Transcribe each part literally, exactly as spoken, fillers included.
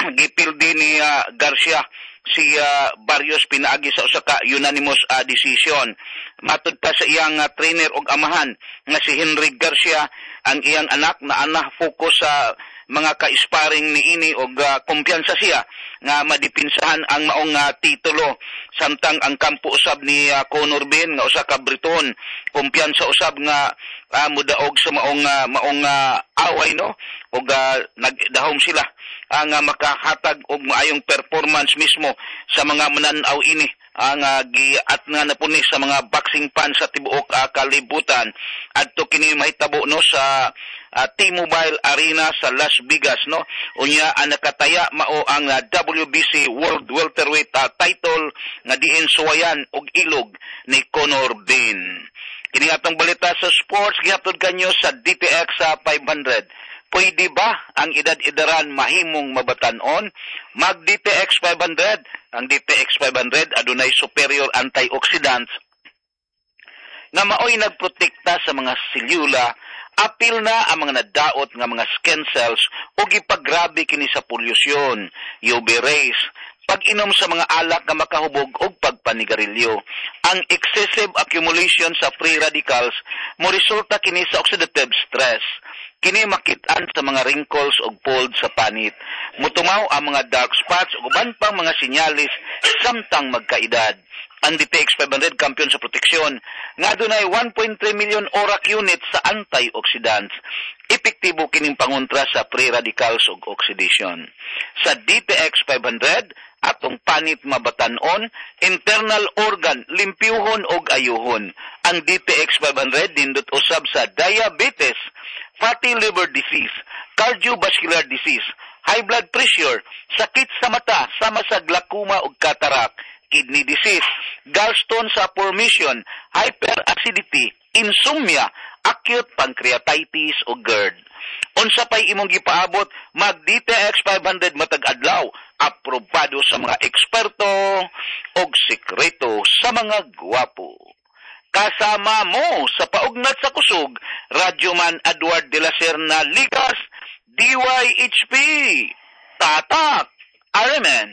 gipildi ni uh, Garcia si uh, Barrios pinaagi sa usa ka unanimous uh, decision. Matud pa sa iyang uh, trainer og amahan nga si Henry Garcia, ang iyang anak na ana focus sa mga ka-sparring ni ini og uh, kumpiyansa siya nga madipinsahan ang maong uh, titulo, samtang ang kampo usab ni uh, Conor Benn nga usa ka Briton kumpiyansa usab nga uh, mudaog sa maong uh, maong uh, away no og uh, nagdahom sila ang uh, makahatag og maayong performance mismo sa mga mananaw ini ang uh, giat nga napuni sa mga boxing fans sa tibuok uh, kalibutan. Adto kini mahitabo no sa uh, T-Mobile Arena sa Las Vegas no. Unya ang nakataya mao ang uh, W B C World Welterweight uh, title nga diin suwayan og ilog ni Conor Benn. Kini atong balita sa sports gihatod kanyo sa D T X sa five hundred. Pwede ba ang edad-edaran mahimong mabatan-on? Mag-D T X five hundred. Ang D T X five hundred adunay superior antioxidants nga maoy nagprotekta sa mga selula, apil na ang mga nadaot nga mga skin cells o gipagrabe kini sa polusyon, U V rays, pag-inom sa mga alak nga makahubog og pagpanigarilyo. Ang excessive accumulation sa free radicals mo resulta kini sa oxidative stress. Kini makitaan sa mga wrinkles ug folds sa panit. Mutumaw ang mga dark spots ug uban pang mga sinyalis samtang magkaedad. Ang D T X five hundred kampiyon sa proteksyon nga adunay one point three million ORAC units sa antioxidants. Epektibo kining pangontra sa free radicals ug oxidation. Sa D T X five hundred atong panit mabatan-on, internal organ limpyuhon og ayuhon. Ang D T X five hundred nindot usab sa diabetes, fatty liver disease, cardiovascular disease, high blood pressure, sakit sa mata sama sa glaucoma ug cataract, kidney disease, gallstone sa formation, hyperacidity, insomnia, acute pancreatitis o GERD. Unsa pay imong gipaabot, mag D T X five hundred matag adlaw, aprobado sa mga eksperto og sekreto sa mga gwapo. Kasama mo sa paugnat sa kusog, Radyoman Edward de la Serna Ligas, D Y H P, Tatak, Aramen.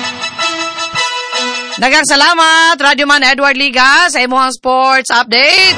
Daghang salamat, Radyoman Edward Ligas, sa imong sports update.